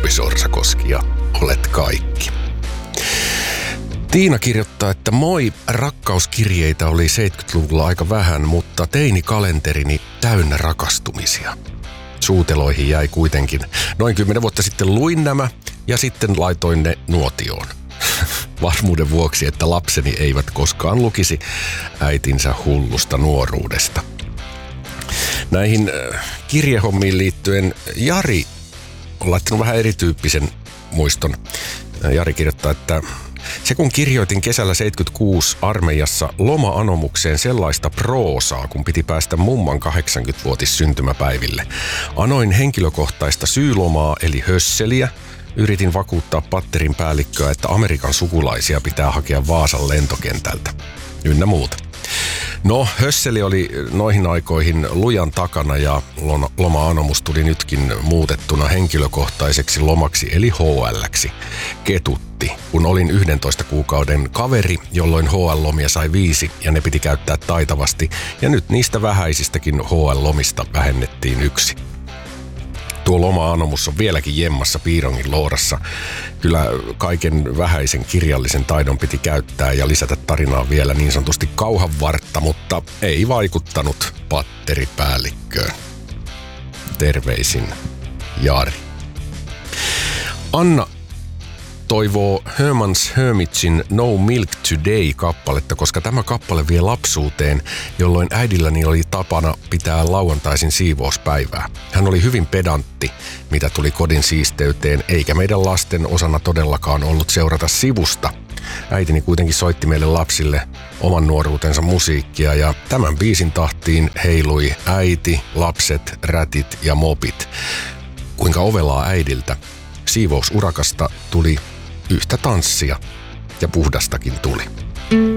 Tuopi Sorsakoski ja olet kaikki. Tiina kirjoittaa, että moi, rakkauskirjeitä oli 70-luvulla aika vähän, mutta teinikalenterini täynnä rakastumisia. Suuteloihin jäi kuitenkin. Noin 10 vuotta sitten luin nämä ja sitten laitoin ne nuotioon. Varmuuden vuoksi, että lapseni eivät koskaan lukisi äitinsä hullusta nuoruudesta. Näihin kirjehommiin liittyen Jari on laittanut vähän erityyppisen muiston. Jari kirjoittaa, että se kun kirjoitin kesällä 76 armeijassa loma-anomukseen sellaista proosaa, kun piti päästä mumman 80-vuotis syntymäpäiville. Anoin henkilökohtaista syylomaa eli hösseliä. Yritin vakuuttaa patterin päällikköä, että Amerikan sukulaisia pitää hakea Vaasan lentokentältä. Ynnä muuta. No, hösseli oli noihin aikoihin lujan takana ja loma-anomus tuli nytkin muutettuna henkilökohtaiseksi lomaksi eli HL:ksi. Ketutti, kun olin 11 kuukauden kaveri, jolloin HL-lomia sai 5 ja ne piti käyttää taitavasti ja nyt niistä vähäisistäkin HL-lomista vähennettiin 1. Tuo loma-anomus on vieläkin jemmassa piirongin loorassa. Kyllä kaiken vähäisen kirjallisen taidon piti käyttää ja lisätä tarinaa vielä niin sanotusti kauhanvartta, mutta ei vaikuttanut patteripäällikköön. Terveisin Jari. Anna toivoo Herman's Hermitsin No Milk Today-kappaletta, koska tämä kappale vie lapsuuteen, jolloin äidilläni oli tapana pitää lauantaisin siivouspäivää. Hän oli hyvin pedantti, mitä tuli kodin siisteyteen, eikä meidän lasten osana todellakaan ollut seurata sivusta. Äitini kuitenkin soitti meille lapsille oman nuoruutensa musiikkia ja tämän biisin tahtiin heilui äiti, lapset, rätit ja mopit. Kuinka ovelaa äidiltä. Siivousurakasta tuli yhtä tanssia ja puhdastakin tuli.